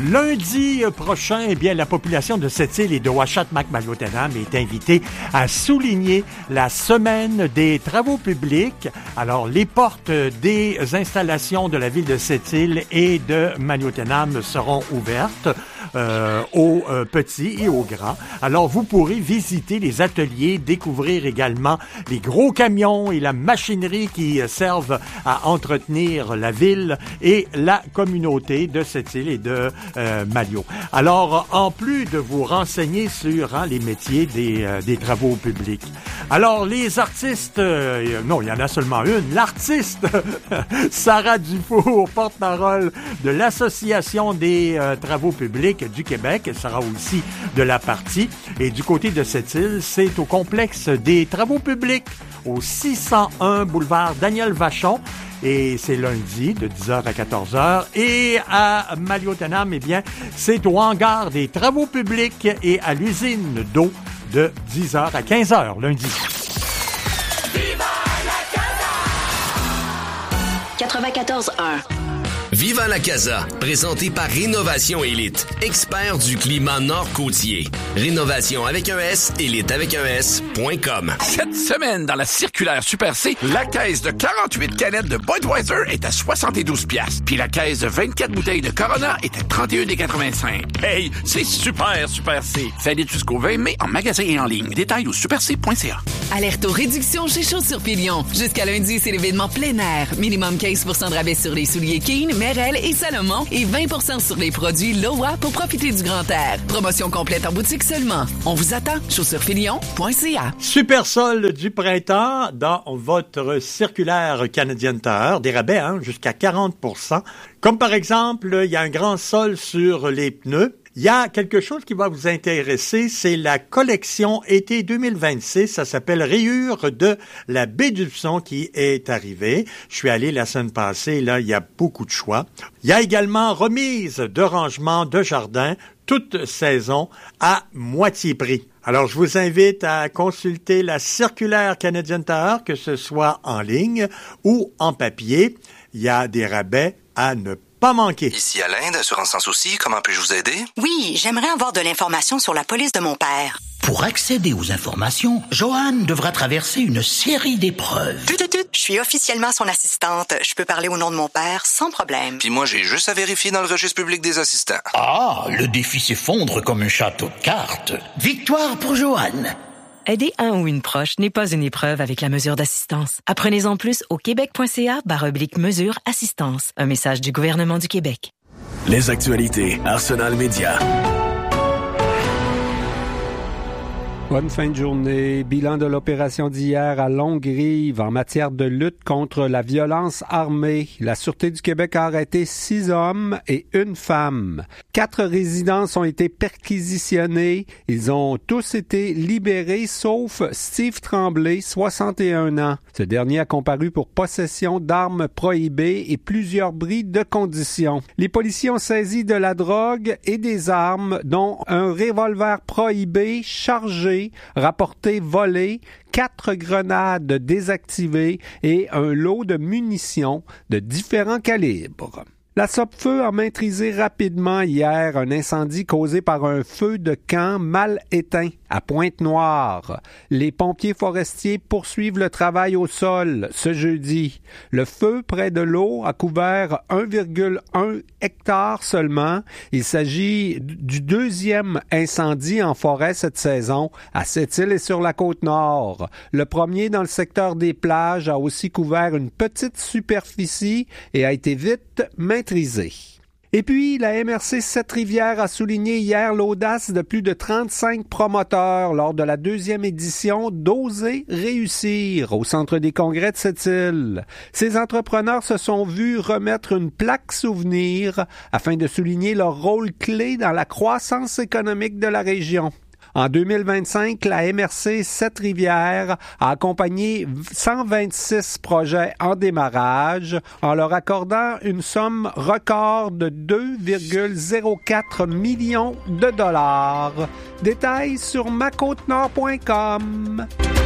Lundi prochain, eh bien, la population de Sept-Îles et de Ouachita-Macmillan est invitée à souligner la semaine des travaux publics. Alors, les portes des installations de la ville de Sept-Îles et de Maliotenam seront ouvertes aux petits et aux grands. Alors, vous pourrez visiter les ateliers, découvrir également les gros camions et la machinerie qui servent à entretenir la ville et la communauté de Sept-Îles et de Malio. Alors, en plus de vous renseigner sur les métiers des travaux publics. Alors, les artistes, non, il y en a seulement une, l'artiste Sarah Dufour, porte-parole de l'Association des travaux publics du Québec. Elle sera aussi de la partie. Et du côté de Sept-Îles, c'est au complexe des travaux publics au 601 boulevard Daniel Vachon. Et c'est lundi de 10h à 14h. Et à Maliotenam, eh bien, c'est au hangar des travaux publics et à l'usine d'eau de 10h à 15h lundi. Viva la Casa! 94.1 Viva la Casa, présenté par Rénovation Élite, expert du climat nord-côtier. Rénovation avec un S, élite avec un S.com. Cette semaine, dans la circulaire Super C, la caisse de 48 canettes de Budweiser est à 72$. Puis la caisse de 24 bouteilles de Corona est à 31,85$. Hey, c'est super C. Valide jusqu'au 20 mai en magasin et en ligne. Détails au superc.ca. Alerte aux réductions chez Chaussures Filion. Jusqu'à lundi, c'est l'événement plein air. Minimum 15% de rabais sur les souliers Keen, Merrell et Salomon et 20% sur les produits Lowa pour profiter du grand air. Promotion complète en boutique seulement. On vous attend. chaussuresfilion.ca. Super sol du printemps dans votre circulaire Canadian Tire. Des rabais jusqu'à 40%. Comme par exemple, il y a un grand sol sur les pneus. Il y a quelque chose qui va vous intéresser, c'est la collection été 2026. Ça s'appelle Rayures de la baie du Son qui est arrivée. Je suis allé la semaine passée, là, il y a beaucoup de choix. Il y a également remise de rangement de jardin, toute saison, à moitié prix. Alors, je vous invite à consulter la circulaire Canadian Tire, que ce soit en ligne ou en papier. Il y a des rabais à ne pas manquer. Ici Alain d'Assurance Sans Souci, comment puis-je vous aider? Oui, j'aimerais avoir de l'information sur la police de mon père. Pour accéder aux informations, Joanne devra traverser une série d'épreuves. Je suis officiellement son assistante. Je peux parler au nom de mon père sans problème. Puis moi, j'ai juste à vérifier dans le registre public des assistants. Ah, le défi s'effondre comme un château de cartes. Victoire pour Joanne. Aider un ou une proche n'est pas une épreuve avec la mesure d'assistance. Apprenez-en plus au québec.ca/mesure assistance. Un message du gouvernement du Québec. Les actualités Arsenal Média. Bonne fin de journée. Bilan de l'opération d'hier à Longue-Rive en matière de lutte contre la violence armée. La Sûreté du Québec a arrêté 6 hommes et 1 femme. 4 résidences ont été perquisitionnées. Ils ont tous été libérés, sauf Steve Tremblay, 61 ans. Ce dernier a comparu pour possession d'armes prohibées et plusieurs bris de condition. Les policiers ont saisi de la drogue et des armes, dont un revolver prohibé chargé, rapporté volé, 4 grenades désactivées et un lot de munitions de différents calibres. La Sopfeu a maîtrisé rapidement hier un incendie causé par un feu de camp mal éteint à Pointe-Noire. Les pompiers forestiers poursuivent le travail au sol ce jeudi. Le feu près de l'eau a couvert 1,1 hectare seulement. Il s'agit du 2e incendie en forêt cette saison à Sept-Îles et sur la Côte-Nord. Le premier dans le secteur des plages a aussi couvert une petite superficie et a été vite maîtrisé. Et puis, la MRC Sept-Rivières a souligné hier l'audace de plus de 35 promoteurs lors de la 2e édition d'Oser réussir au Centre des congrès de Sept-Îles. Ces entrepreneurs se sont vus remettre une plaque souvenir afin de souligner leur rôle clé dans la croissance économique de la région. En 2025, la MRC Sept-Rivières a accompagné 126 projets en démarrage en leur accordant une somme record de 2,04 millions de dollars. Détails sur macôtenord.com.